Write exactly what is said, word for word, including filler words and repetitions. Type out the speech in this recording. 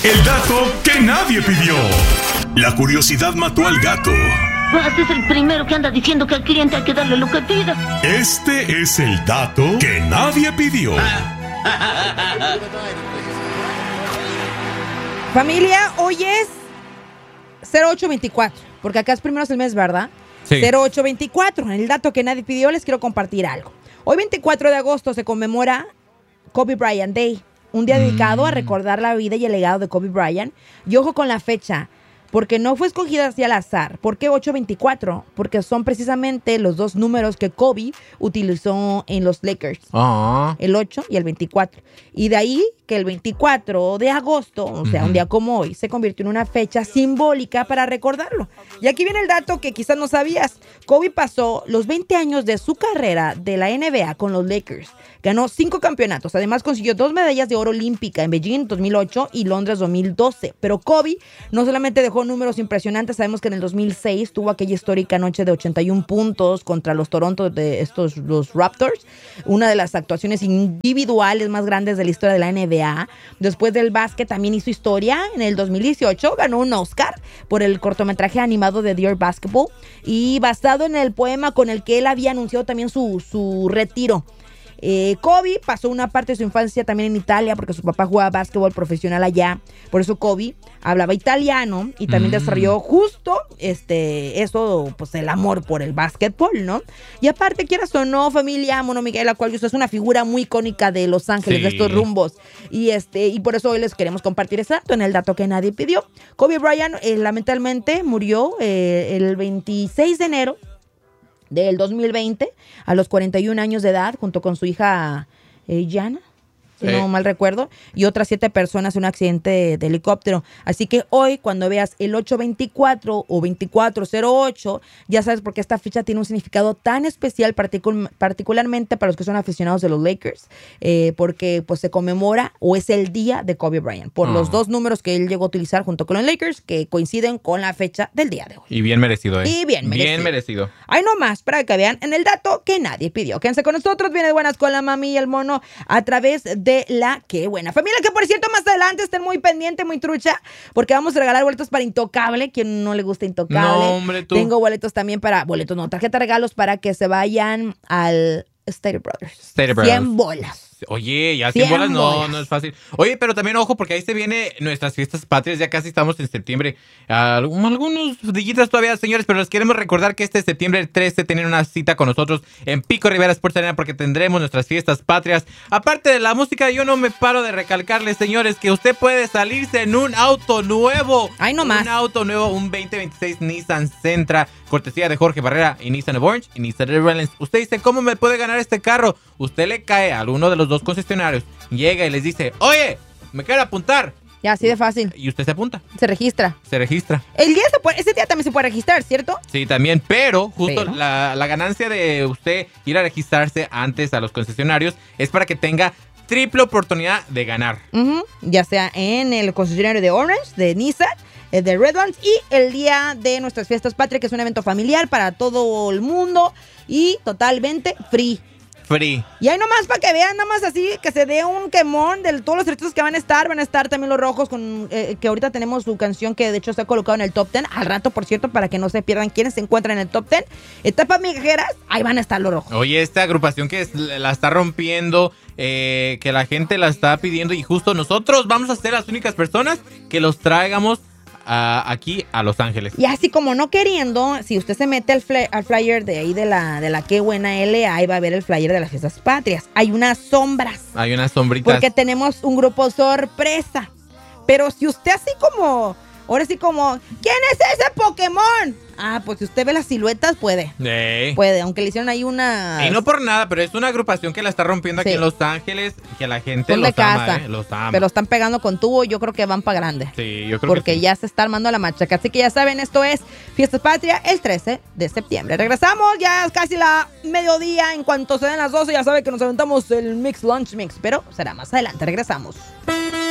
El dato que nadie pidió. La curiosidad mató al gato. Este es el primero que anda diciendo que al cliente hay que darle lo que pida. Este es el dato que nadie pidió. Familia, hoy es cero ocho veinticuatro, porque acá es primero del mes, ¿verdad? Sí. cero ocho veinticuatro. En el dato que nadie pidió les quiero compartir algo. Hoy veinticuatro de agosto se conmemora Kobe Bryant Day, un día dedicado a recordar la vida y el legado de Kobe Bryant. Y ojo con la fecha, porque no fue escogida así al azar. ¿Por qué ocho veinticuatro? Porque son precisamente los dos números que Kobe utilizó en los Lakers. Ah. El ocho y el veinticuatro. Y de ahí que el veinticuatro de agosto, o sea, uh-huh. un día como hoy, se convirtió en una fecha simbólica para recordarlo. Y aquí viene el dato que quizás no sabías. Kobe pasó los veinte años de su carrera de la N B A con los Lakers. Ganó cinco campeonatos. Además, consiguió dos medallas de oro olímpica en Beijing dos mil ocho y Londres dos mil doce. Pero Kobe no solamente dejó números impresionantes. Sabemos que en el dos mil seis tuvo aquella histórica noche de ochenta y un puntos contra los Toronto de estos los Raptors. Una de las actuaciones individuales más grandes de la historia de la N B A. Después del básquet también hizo historia. En el dos mil dieciocho ganó un Oscar por el cortometraje animado de Dear Basketball. Y basado en el poema con el que él había anunciado también su, su retiro. Eh, Kobe pasó una parte de su infancia también en Italia porque su papá jugaba básquetbol profesional allá. Por eso Kobe hablaba italiano y también mm. desarrolló justo este eso, pues el amor por el básquetbol, ¿no? Y aparte, quieras o no, familia, Mono Miguel, la cual usted es una figura muy icónica de Los Ángeles, sí. de estos rumbos. Y este y por eso hoy les queremos compartir ese dato en el dato que nadie pidió. Kobe Bryant eh, lamentablemente murió eh, el veintiséis de enero del dos mil veinte, a los cuarenta y un años de edad, junto con su hija eh, Yana, si eh. no mal recuerdo, y otras siete personas en un accidente de, de helicóptero. Así que hoy, cuando veas el ocho veinticuatro o veinticuatro cero ocho, ya sabes por qué esta fecha tiene un significado tan especial, particul- particularmente para los que son aficionados de los Lakers, eh, porque pues se conmemora o es el día de Kobe Bryant, por oh. los dos números que él llegó a utilizar junto con los Lakers, que coinciden con la fecha del día de hoy. Y bien merecido, ¿eh? Y bien merecido. Bien merecido. Hay nomás para que vean en el dato que nadie pidió. Quédense con nosotros, viene de buenas con la mami y el mono a través de la Qué Buena Familia, que por cierto más adelante estén muy pendientes, muy trucha, porque vamos a regalar boletos para Intocable. Quien no le gusta Intocable. No, hombre, tú. Tengo boletos también para, boletos no, tarjeta de regalos para que se vayan al Stater Brothers. Stater Brothers. cien bolas. Oye, ya cien bolas no, bolas. no es fácil. Oye, pero también ojo, porque ahí se vienen nuestras fiestas patrias, ya casi estamos en septiembre. Uh, algunos dillitas todavía, señores, pero les queremos recordar que este septiembre trece tienen una cita con nosotros en Pico Rivera Sports Arena porque tendremos nuestras fiestas patrias. Aparte de la música, yo no me paro de recalcarles, señores, que usted puede salirse en un auto nuevo. Ay, no más. Un auto nuevo, un veinte veintiséis Nissan Sentra, cortesía de Jorge Barrera y Nissan of Orange y Nissan Redlands. Usted dice, ¿cómo me puede ganar este carro? Usted le cae a alguno de los dos concesionarios, llega y les dice, oye, me quiero apuntar. Ya, así de fácil. Y usted se apunta. Se registra. Se registra. El día se puede, ese día también se puede registrar, ¿cierto? Sí, también, pero justo Pero. La, la ganancia de usted ir a registrarse antes a los concesionarios es para que tenga triple oportunidad de ganar. Uh-huh. Ya sea en el concesionario de Orange, de Nissan, de Redlands y el día de nuestras fiestas patrias, que es un evento familiar para todo el mundo y totalmente free. Free. Y ahí nomás para que vean, nomás así, que se dé un quemón de todos los artistas que van a estar. Van a estar también los Rojos, con eh, que ahorita tenemos su canción que de hecho está colocado en el top diez. Al rato, por cierto, para que no se pierdan quiénes se encuentran en el top diez. Etapas migajeras, ahí van a estar los Rojos. Oye, esta agrupación que es, la está rompiendo, eh, que la gente la está pidiendo y justo nosotros vamos a ser las únicas personas que los traigamos Uh, aquí a Los Ángeles. Y así como no queriendo, si usted se mete al, fly, al flyer de ahí de la, de la Qué Buena L, ahí va a ver el flyer de las fiestas patrias. Hay unas sombras. Hay unas sombritas. Porque tenemos un grupo sorpresa. Pero si usted así como, ahora sí como, ¿quién es ese Pokémon? Ah, pues si usted ve las siluetas, puede. Sí. Puede, aunque le hicieron ahí una... Y no por nada, pero es una agrupación que la está rompiendo sí. aquí en Los Ángeles, que la gente Son los de ama, casa, ¿eh? Los ama. Pero están pegando con tubo, yo creo que van para grande. Sí, yo creo Porque que sí. ya se está armando la machaca. Así que ya saben, esto es Fiestas Patria el trece de septiembre. Regresamos, ya es casi la mediodía. En cuanto se den las doce, ya saben que nos aventamos el Mix Lunch Mix. Pero será más adelante, regresamos.